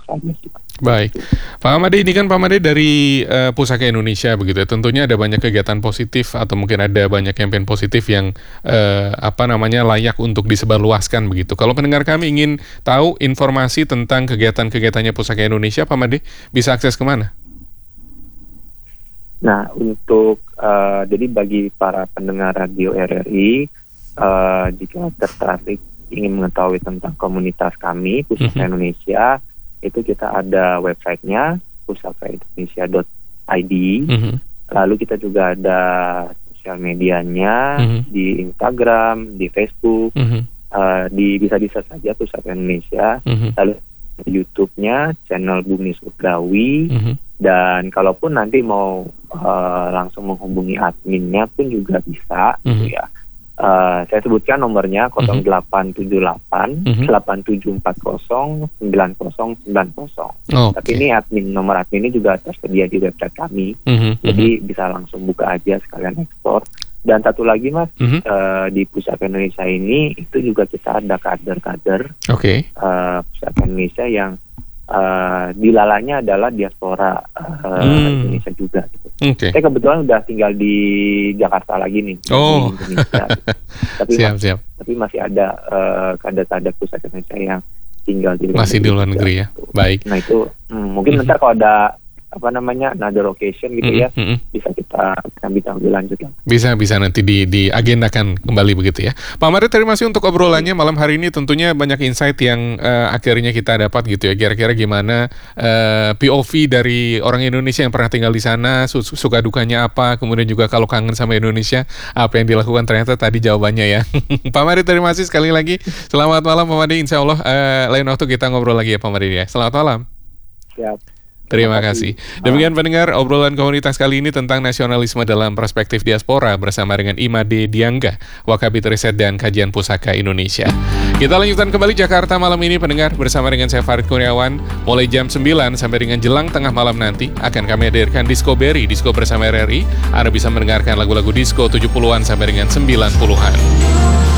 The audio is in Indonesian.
saja sih, Pak. Baik, Pak Hamadi, ini kan Pak Hamadi dari Pusaka Indonesia begitu ya. Tentunya ada banyak kegiatan positif atau mungkin ada banyak campaign positif yang layak untuk disebarluaskan begitu. Kalau pendengar kami ingin tahu informasi tentang kegiatan-kegiatannya Pusaka Indonesia, Pak Hamadi bisa akses kemana? Nah, untuk jadi bagi para pendengar radio RRI, jika tertarik ingin mengetahui tentang komunitas kami Pusaka Indonesia, itu kita ada websitenya pusakaindonesia.id. Lalu kita juga ada sosial medianya di Instagram, di Facebook, bisa saja Pusaka Indonesia. Lalu di YouTube-nya channel Bumi Surgawi. Dan kalaupun nanti mau langsung menghubungi adminnya pun juga bisa, gitu ya. Saya sebutkan nomornya 0878 8740 9090. Tapi ini nomor admin ini juga tersedia di website kami. Jadi bisa langsung buka aja sekalian ekspor. Dan satu lagi Mas, di Pusaka Indonesia ini itu juga kita ada kader-kader Pusaka Indonesia yang dilalanya adalah diaspora Indonesia juga gitu. Saya kebetulan udah tinggal di Jakarta lagi nih, di Indonesia. Tapi masih ada kader-kader Pusaka Indonesia yang tinggal di luar negeri ya. Baik. Nah itu mungkin nanti kalau ada another occasion gitu ya, bisa kita lebih lanjut lah. Bisa nanti diagendakan kembali begitu ya. Pak Hamadi, terima kasih untuk obrolannya malam hari ini. Tentunya banyak insight yang akhirnya kita dapat gitu ya. Kira-kira gimana POV dari orang Indonesia yang pernah tinggal di sana, suka dukanya apa, kemudian juga kalau kangen sama Indonesia, apa yang dilakukan, ternyata tadi jawabannya ya. Pak Hamadi, terima kasih sekali lagi. Selamat malam Pak Hamadi, insya Allah lain waktu kita ngobrol lagi ya Pak Hamadi ya. Selamat malam. Siap. Terima kasih. Demikian pendengar obrolan komunitas kali ini tentang nasionalisme dalam perspektif diaspora bersama dengan Imade Diangga, Wakabit Riset dan Kajian Pusaka Indonesia. Kita lanjutkan kembali Jakarta malam ini pendengar bersama dengan saya Farid Kurniawan. Mulai jam 9 sampai dengan jelang tengah malam nanti akan kami hadirkan Disco Berry, Disco bersama RRI. Anda bisa mendengarkan lagu-lagu disco 70-an sampai dengan 90-an.